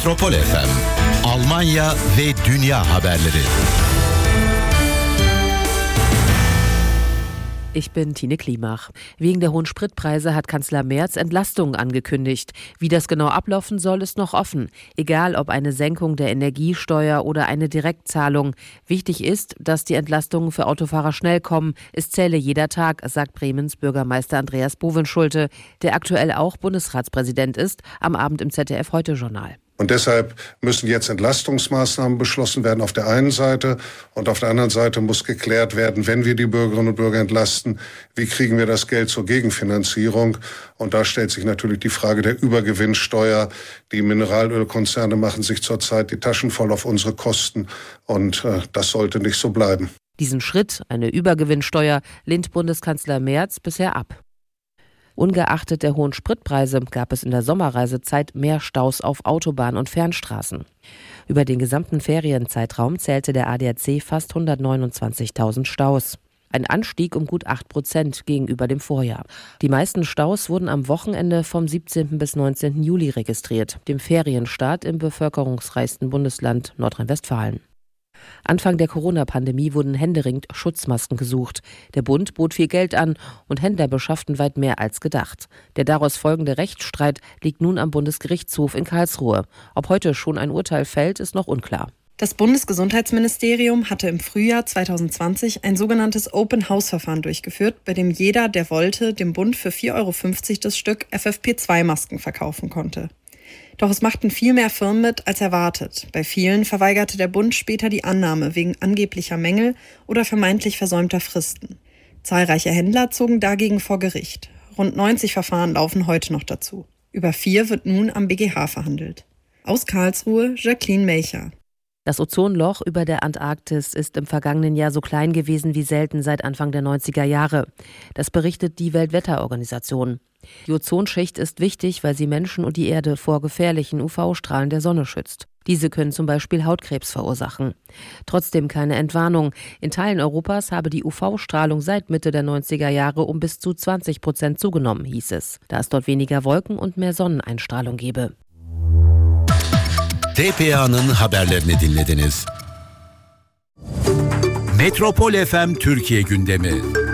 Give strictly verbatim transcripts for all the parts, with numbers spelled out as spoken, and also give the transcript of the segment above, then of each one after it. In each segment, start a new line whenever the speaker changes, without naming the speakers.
Metropol F M, Almanya ve dünya haberleri.
Ich bin Tine Klimach. Wegen der hohen Spritpreise hat Kanzler Merz Entlastungen angekündigt. Wie das genau ablaufen soll, ist noch offen. Egal ob eine Senkung der Energiesteuer oder eine Direktzahlung. Wichtig ist, dass die Entlastungen für Autofahrer schnell kommen. Es zähle jeder Tag, sagt Bremens Bürgermeister Andreas Bovenschulte, der aktuell auch Bundesratspräsident ist, am Abend im Z D F-Heute-Journal.
Und deshalb müssen jetzt Entlastungsmaßnahmen beschlossen werden auf der einen Seite. Und auf der anderen Seite muss geklärt werden, wenn wir die Bürgerinnen und Bürger entlasten, wie kriegen wir das Geld zur Gegenfinanzierung? Und da stellt sich natürlich die Frage der Übergewinnsteuer. Die Mineralölkonzerne machen sich zurzeit die Taschen voll auf unsere Kosten. Und äh, das sollte nicht so bleiben.
Diesen Schritt, eine Übergewinnsteuer, lehnt Bundeskanzler Merz bisher ab. Ungeachtet der hohen Spritpreise gab es in der Sommerreisezeit mehr Staus auf Autobahn- und Fernstraßen. Über den gesamten Ferienzeitraum zählte der A D A C fast hundertneunundzwanzigtausend Staus. Ein Anstieg um gut acht Prozent gegenüber dem Vorjahr. Die meisten Staus wurden am Wochenende vom siebzehnten bis neunzehnten Juli registriert, dem Ferienstart im bevölkerungsreichsten Bundesland Nordrhein-Westfalen. Anfang der Corona-Pandemie wurden händeringend Schutzmasken gesucht. Der Bund bot viel Geld an und Händler beschafften weit mehr als gedacht. Der daraus folgende Rechtsstreit liegt nun am Bundesgerichtshof in Karlsruhe. Ob heute schon ein Urteil fällt, ist noch unklar.
Das Bundesgesundheitsministerium hatte im Frühjahr zweitausendzwanzig ein sogenanntes Open-House-Verfahren durchgeführt, bei dem jeder, der wollte, dem Bund für vier Euro fünfzig das Stück F F P zwei Masken verkaufen konnte. Doch es machten viel mehr Firmen mit als erwartet. Bei vielen verweigerte der Bund später die Annahme wegen angeblicher Mängel oder vermeintlich versäumter Fristen. Zahlreiche Händler zogen dagegen vor Gericht. Rund neunzig Verfahren laufen heute noch dazu. Über vier wird nun am B G H verhandelt. Aus Karlsruhe, Jacqueline Melcher.
Das Ozonloch über der Antarktis ist im vergangenen Jahr so klein gewesen wie selten seit Anfang der neunziger Jahre. Das berichtet die Weltwetterorganisation. Die Ozonschicht ist wichtig, weil sie Menschen und die Erde vor gefährlichen U V-Strahlen der Sonne schützt. Diese können zum Beispiel Hautkrebs verursachen. Trotzdem keine Entwarnung. In Teilen Europas habe die U V-Strahlung seit Mitte der neunziger Jahre um bis zu zwanzig Prozent zugenommen, hieß es, da es dort weniger Wolken und mehr Sonneneinstrahlung gebe.
T P A'nın haberlerini dinlediniz. Metropol F M Türkiye gündemi.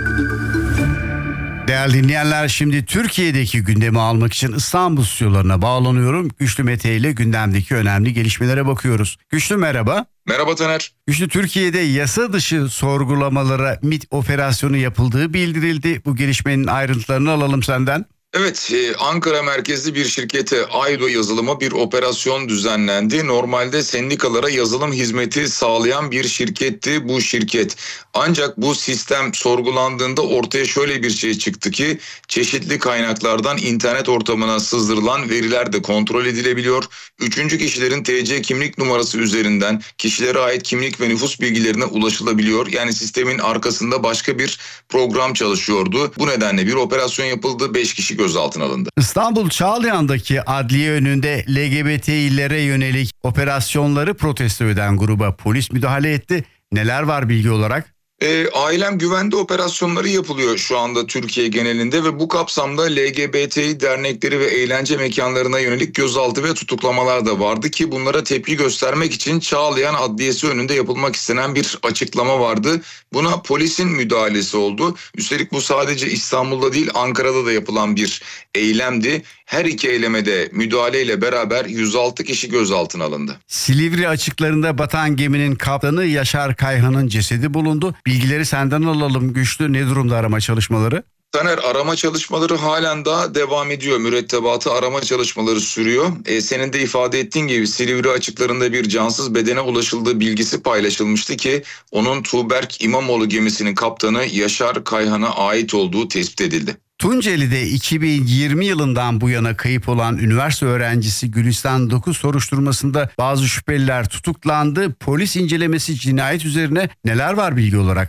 Değerli dinleyenler, şimdi Türkiye'deki gündemi almak için İstanbul stüdyolarına bağlanıyorum. Güçlü Mete ile gündemdeki önemli gelişmelere bakıyoruz. Güçlü merhaba.
Merhaba Taner.
Güçlü, Türkiye'de yasa dışı sorgulamalara MİT operasyonu yapıldığı bildirildi. Bu gelişmenin ayrıntılarını alalım senden.
Evet, Ankara merkezli bir şirkete Aylo yazılıma bir operasyon düzenlendi. Normalde sendikalara yazılım hizmeti sağlayan bir şirketti bu şirket. Ancak bu sistem sorgulandığında ortaya şöyle bir şey çıktı ki çeşitli kaynaklardan internet ortamına sızdırılan veriler de kontrol edilebiliyor. Üçüncü kişilerin T C kimlik numarası üzerinden kişilere ait kimlik ve nüfus bilgilerine ulaşılabiliyor. Yani sistemin arkasında başka bir program çalışıyordu. Bu nedenle bir operasyon yapıldı, beş kişi gözaltına alındı.
İstanbul Çağlayan'daki adliye önünde L G B T'lilere yönelik operasyonları protesto eden gruba polis müdahale etti. Neler var bilgi olarak?
E, ailem güvende operasyonları yapılıyor şu anda Türkiye genelinde ve bu kapsamda L G B T dernekleri ve eğlence mekanlarına yönelik gözaltı ve tutuklamalar da vardı ki bunlara tepki göstermek için Çağlayan Adliyesi önünde yapılmak istenen bir açıklama vardı. Buna polisin müdahalesi oldu. Üstelik bu sadece İstanbul'da değil Ankara'da da yapılan bir eylemdi. Her iki eylemede müdahaleyle beraber yüz altı kişi gözaltına alındı.
Silivri açıklarında batan geminin kaptanı Yaşar Kayhan'ın cesedi bulundu. Bilgileri senden alalım Güçlü. Ne durumda arama çalışmaları?
Taner, arama çalışmaları halen daha devam ediyor. Mürettebatı arama çalışmaları sürüyor. E, senin de ifade ettiğin gibi Silivri açıklarında bir cansız bedene ulaşıldığı bilgisi paylaşılmıştı ki onun Tuğberk İmamoğlu gemisinin kaptanı Yaşar Kayhan'a ait olduğu tespit edildi.
Tunceli'de iki bin yirmi yılından bu yana kayıp olan üniversite öğrencisi Gülistan dokuz soruşturmasında bazı şüpheliler tutuklandı. Polis incelemesi cinayet üzerine, neler var bilgi olarak?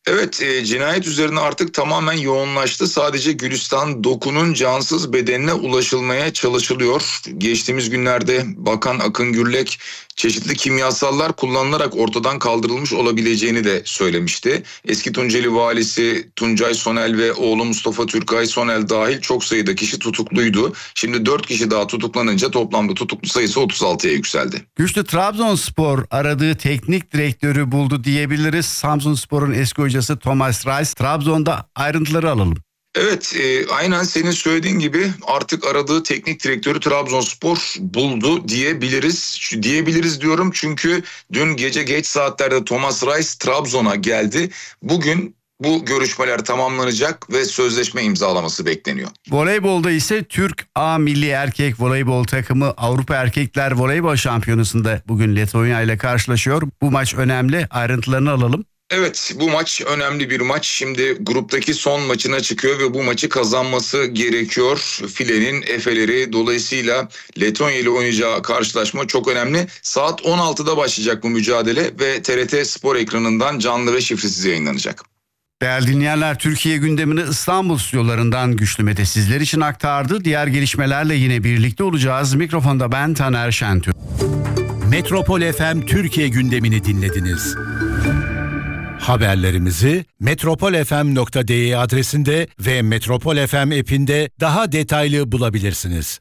Evet, e, cinayet üzerine artık tamamen yoğunlaştı. Sadece Gülistan Doku'nun cansız bedenine ulaşılmaya çalışılıyor. Geçtiğimiz günlerde Bakan Akın Gürlek çeşitli kimyasallar kullanılarak ortadan kaldırılmış olabileceğini de söylemişti. Eski Tunceli valisi Tuncay Sonel ve oğlu Mustafa Türkay Sonel dahil çok sayıda kişi tutukluydu. Şimdi dört kişi daha tutuklanınca toplamda tutuklu sayısı otuz altıya yükseldi.
Güçlü Trabzonspor aradığı teknik direktörü buldu diyebiliriz. Samsunspor'un eski hocası Thomas Reis. Trabzon'da ayrıntıları alalım.
Evet, e, aynen senin söylediğin gibi artık aradığı teknik direktörü Trabzonspor buldu diyebiliriz. Şu, diyebiliriz diyorum çünkü dün gece geç saatlerde Thomas Reis Trabzon'a geldi. Bugün bu görüşmeler tamamlanacak ve sözleşme imzalaması bekleniyor.
Voleybolda ise Türk A milli erkek voleybol takımı Avrupa Erkekler Voleybol Şampiyonası'nda bugün Letonya ile karşılaşıyor. Bu maç önemli. Ayrıntılarını alalım.
Evet, bu maç önemli bir maç. Şimdi gruptaki son maçına çıkıyor ve bu maçı kazanması gerekiyor. Filenin Efe'leri, dolayısıyla Letonya ile oynayacağı karşılaşma çok önemli. Saat on altıda başlayacak bu mücadele ve T R T Spor ekranından canlı ve şifresiz yayınlanacak.
Değerli dinleyenler, Türkiye gündemini İstanbul stüdyolarından Güçlü Mete sizler için aktardı. Diğer gelişmelerle yine birlikte olacağız. Mikrofonda ben Taner Şentürk.
Metropol F M Türkiye gündemini dinlediniz. Haberlerimizi metropol f m nokta d e adresinde ve Metropol F M app'inde daha detaylı bulabilirsiniz.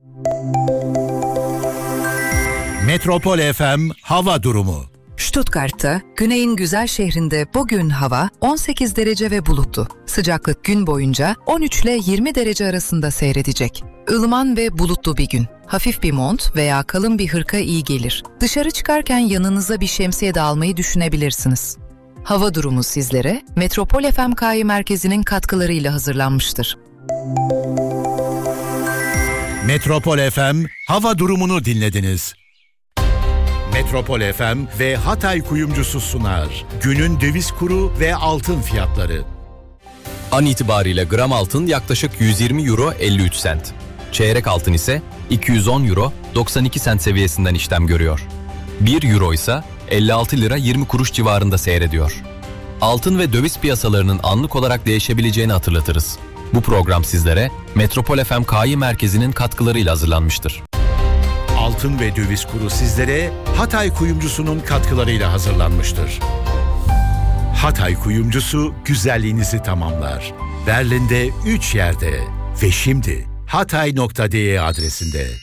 Metropol F M hava durumu.
Stuttgart'ta, güneyin güzel şehrinde bugün hava on sekiz derece ve bulutlu. Sıcaklık gün boyunca on üç ile yirmi derece arasında seyredecek. Ilıman ve bulutlu bir gün. Hafif bir mont veya kalın bir hırka iyi gelir. Dışarı çıkarken yanınıza bir şemsiye de almayı düşünebilirsiniz. Hava durumu sizlere Metropol F M K Y Merkezi'nin katkılarıyla hazırlanmıştır.
Metropol F M hava durumunu dinlediniz. Metropol F M ve Hatay Kuyumcusu sunar. Günün döviz kuru ve altın fiyatları.
An itibariyle gram altın yaklaşık yüz yirmi euro elli üç sent. Çeyrek altın ise iki yüz on euro doksan iki sent seviyesinden işlem görüyor. bir euro ise elli altı lira yirmi kuruş civarında seyrediyor. Altın ve döviz piyasalarının anlık olarak değişebileceğini hatırlatırız. Bu program sizlere Metropol F M K Y Merkezi'nin katkılarıyla hazırlanmıştır.
Altın ve döviz kuru sizlere Hatay Kuyumcusu'nun katkılarıyla hazırlanmıştır. Hatay Kuyumcusu güzelliğinizi tamamlar. Berlin'de üç yerde ve şimdi hatay nokta d e adresinde.